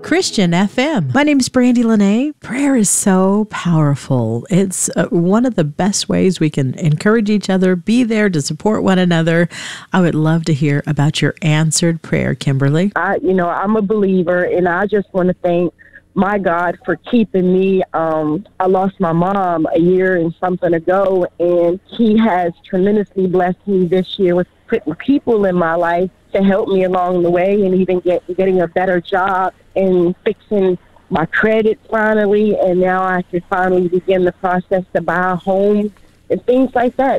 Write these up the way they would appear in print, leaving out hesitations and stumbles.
Christian FM. My name is Brandy Lene. Prayer is so powerful. It's one of the best ways we can encourage each other, be there to support one another. I would love to hear about your answered prayer, Kimberly. I'm a believer, and I just want to thank my God for keeping me. I lost my mom a year and something ago, and He has tremendously blessed me this year with putting people in my life to help me along the way, and even getting a better job and fixing my credit finally. And now I can finally begin the process to buy a home and things like that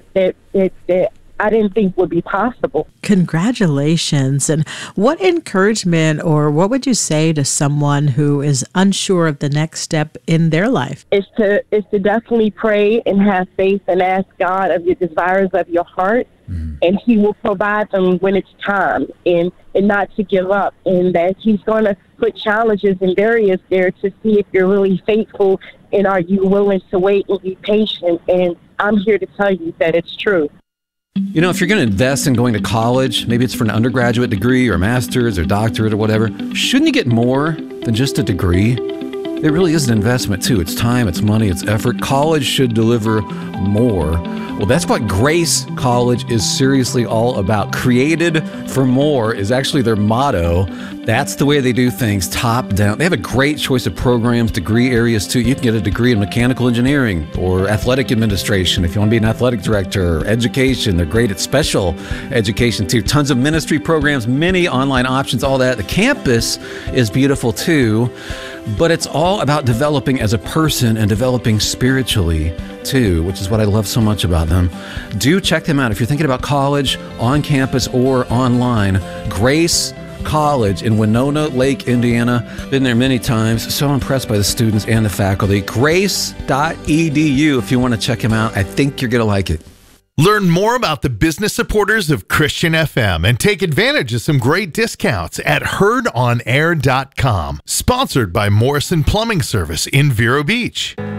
I didn't think would be possible. Congratulations. And what encouragement or what would you say to someone who is unsure of the next step in their life? It's to definitely pray and have faith and ask God of your desires of your heart, and He will provide them when it's time, and not to give up, and that He's going to put challenges and barriers there to see if you're really faithful and are you willing to wait and be patient. And I'm here to tell you that it's true. You know, if you're going to invest in going to college, maybe it's for an undergraduate degree or a master's or doctorate or whatever, shouldn't you get more than just a degree? It really is an investment too. It's time, it's money, it's effort. College should deliver more. Well, that's what Grace College is seriously all about. Created for more is actually their motto. That's the way they do things, top down. They have a great choice of programs, degree areas too. You can get a degree in mechanical engineering or athletic administration if you want to be an athletic director, or education. They're great at special education too. Tons of ministry programs, many online options, all that. The campus is beautiful too. But it's all about developing as a person and developing spiritually too, which is what I love so much about them. Do check them out if you're thinking about college, on campus or online. Grace College in Winona Lake, Indiana. Been there many times. So impressed by the students and the faculty. Grace.edu if you want to check them out. I think you're going to like it. Learn more about the business supporters of Christian FM and take advantage of some great discounts at heardonair.com. Sponsored by Morrison Plumbing Service in Vero Beach.